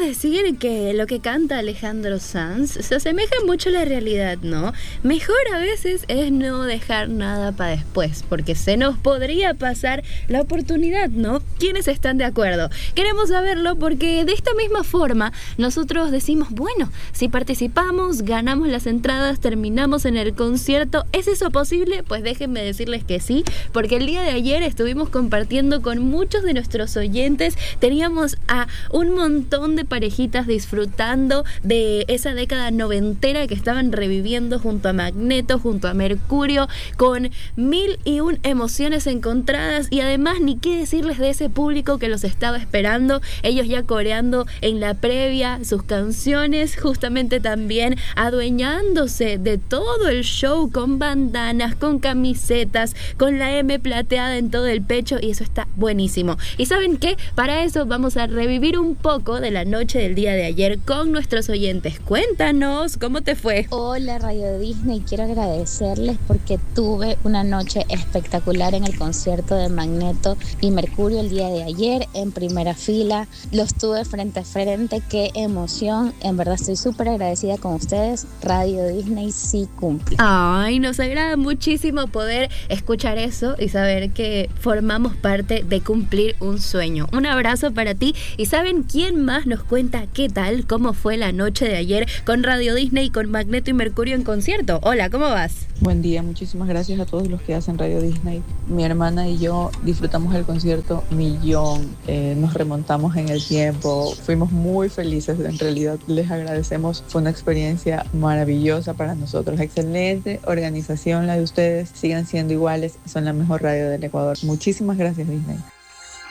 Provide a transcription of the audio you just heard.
decir que lo que canta Alejandro Sanz se asemeja mucho a la realidad, ¿no? Mejor a veces es no dejar nada para después, porque se nos podría pasar la oportunidad, ¿no? ¿Quiénes están de acuerdo? Queremos saberlo porque de esta misma forma nosotros decimos, bueno, si participamos, ganamos las entradas, terminamos en el concierto, ¿es eso posible? Pues déjenme decirles que sí, porque el día de ayer estuvimos compartiendo con muchos de nuestros oyentes, teníamos a un montón de parejitas disfrutando de esa década noventera que estaban reviviendo junto a Magneto, junto a Mercurio, con 1001 emociones encontradas, y además ni qué decirles de ese público que los estaba esperando, ellos ya coreando en la previa sus canciones, justamente también adueñándose de todo el show con bandanas, con camisetas, con la M plateada en todo el pecho, y eso está buenísimo. ¿Y saben qué? Para eso vamos a revivir un poco de la noche del día de ayer con nuestros oyentes. Cuéntanos, ¿cómo te fue? Hola Radio Disney, quiero agradecerles porque tuve una noche espectacular en el concierto de Magneto y Mercurio el día de ayer en primera fila. Los tuve frente a frente, qué emoción. En verdad estoy súper agradecida con ustedes. Radio Disney sí cumple. Ay, nos agrada muchísimo poder escuchar eso y saber que formamos parte de cumplir un sueño. Un abrazo para ti. ¿Y saben quién más nos cuenta qué tal, cómo fue la noche de ayer con Radio Disney, con Magneto y Mercurio en concierto? Hola, ¿cómo vas? Buen día, muchísimas gracias a todos los que hacen Radio Disney. Mi hermana y yo disfrutamos el concierto millón, nos remontamos en el tiempo, fuimos muy felices, en realidad les agradecemos, fue una experiencia maravillosa para nosotros, excelente organización la de ustedes, sigan siendo iguales, son la mejor radio del Ecuador. Muchísimas gracias Disney.